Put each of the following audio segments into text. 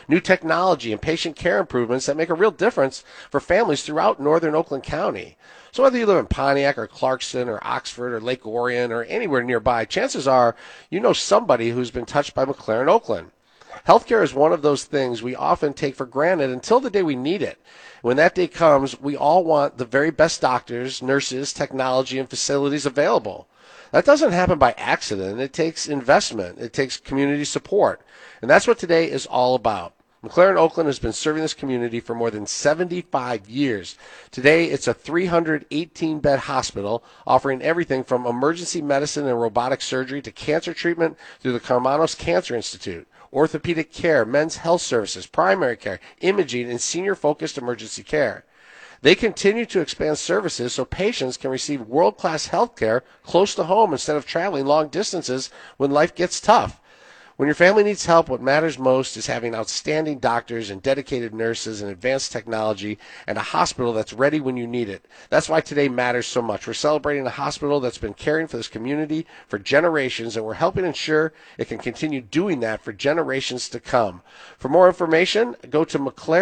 new technology, and patient care improvements that make a real difference for families throughout northern Oakland County. So whether you live in Pontiac or Clarkston or Oxford or Lake Orion or anywhere nearby, chances are you know somebody who's been touched by McLaren Oakland. Healthcare is one of those things we often take for granted until the day we need it. When that day comes, we all want the very best doctors, nurses, technology, and facilities available. That doesn't happen by accident. It takes investment. It takes community support. And that's what today is all about. McLaren Oakland has been serving this community for more than 75 years. Today, it's a 318-bed hospital offering everything from emergency medicine and robotic surgery to cancer treatment through the Carmanos Cancer Institute, orthopedic care, men's health services, primary care, imaging, and senior-focused emergency care. They continue to expand services so patients can receive world-class health care close to home instead of traveling long distances when life gets tough. When your family needs help, what matters most is having outstanding doctors and dedicated nurses and advanced technology and a hospital that's ready when you need it. That's why today matters so much. We're celebrating a hospital that's been caring for this community for generations, and we're helping ensure it can continue doing that for generations to come. For more information, go to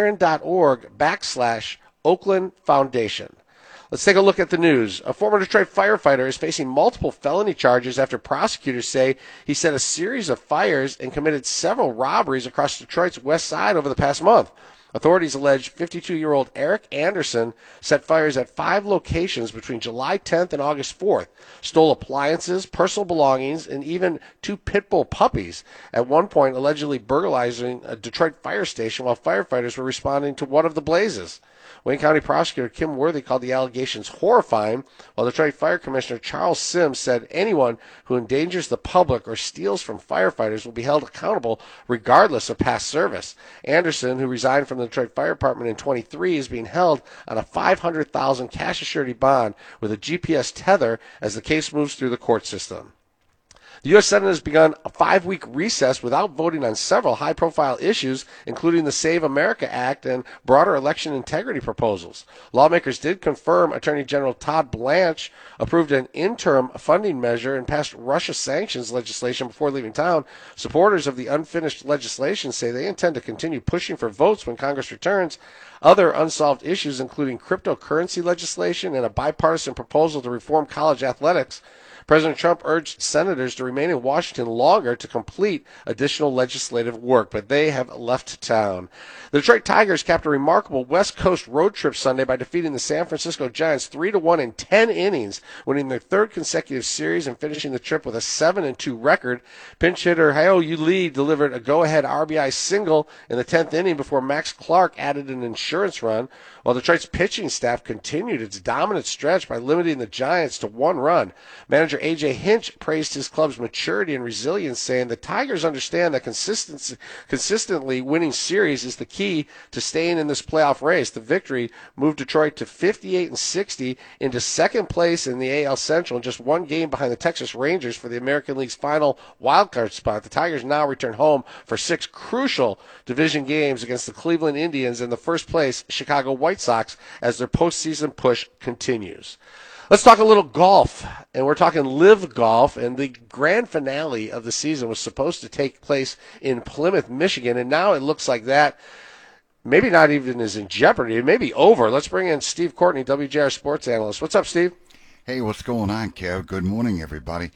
mclaren.org/Oakland Foundation. Let's take a look at the news. A former Detroit firefighter is facing multiple felony charges after prosecutors say he set a series of fires and committed several robberies across Detroit's west side over the past month. Authorities allege 52-year-old Eric Anderson set fires at 5 locations between July 10th and August 4th, stole appliances, personal belongings, and even 2 pit bull puppies, at one point allegedly burglarizing a Detroit fire station while firefighters were responding to one of the blazes. Wayne County Prosecutor Kim Worthy called the allegations horrifying, while Detroit Fire Commissioner Charles Sims said anyone who endangers the public or steals from firefighters will be held accountable regardless of past service. Anderson, who resigned from the Detroit Fire Department in 23, is being held on a $500,000 cash surety bond with a GPS tether as the case moves through the court system. The U.S. Senate has begun a 5-week recess without voting on several high-profile issues, including the Save America Act and broader election integrity proposals. Lawmakers did confirm Attorney General Todd Blanche approved an interim funding measure and passed Russia sanctions legislation before leaving town. Supporters of the unfinished legislation say they intend to continue pushing for votes when Congress returns. Other unsolved issues, including cryptocurrency legislation and a bipartisan proposal to reform college athletics. President Trump urged senators to remain in Washington longer to complete additional legislative work, but they have left town. The Detroit Tigers capped a remarkable West Coast road trip Sunday by defeating the San Francisco Giants 3-1 in 10 innings, winning their 3rd consecutive series and finishing the trip with a 7-2 record. Pinch hitter Hyo-Yu Lee delivered a go-ahead RBI single in the 10th inning before Max Clark added an insurance run, while Detroit's pitching staff continued its dominant stretch by limiting the Giants to 1 run. Manager A.J. Hinch praised his club's maturity and resilience, saying the Tigers understand that consistently winning series is the key to staying in this playoff race. The victory moved Detroit to 58-60 into second place in the AL Central and just 1 game behind the Texas Rangers for the American League's final wildcard spot. The Tigers now return home for 6 crucial division games against the Cleveland Indians and the first place Chicago White Sox as their postseason push continues. Let's talk a little golf, and we're talking Live Golf, and the grand finale of the season was supposed to take place in Plymouth, Michigan, and now it looks like that maybe not even is in jeopardy. It may be over. Let's bring in Steve Courtney, WJR sports analyst. What's up, Steve? Hey, what's going on, Kev? Good morning, everybody.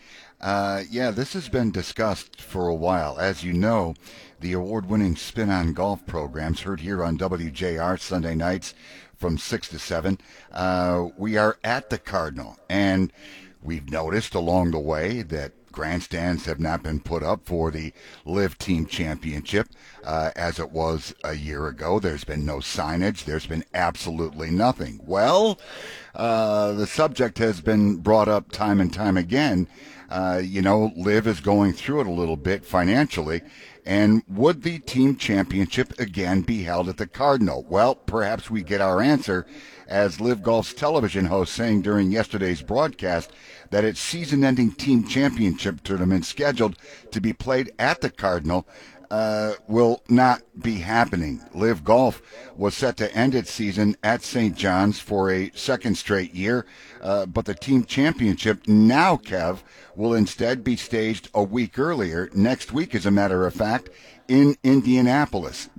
This has been discussed for a while. As you know, the award-winning Spin on Golf programs heard here on WJR Sunday nights from 6 to 7. We are at the Cardinal, and we've noticed along the way that grandstands have not been put up for the Live Team Championship as it was a year ago. There's been no signage. There's been absolutely nothing. Well, the subject has been brought up time and time again. Live is going through it a little bit financially. And would the team championship again be held at the Cardinal? Well, perhaps we get our answer as Live Golf's television host saying during yesterday's broadcast that its season-ending team championship tournament scheduled to be played at the Cardinal will not be happening. Live Golf was set to end its season at St. John's for a 2nd straight year, but the team championship now, Kev, will instead be staged a week earlier, next week as a matter of fact, in Indianapolis.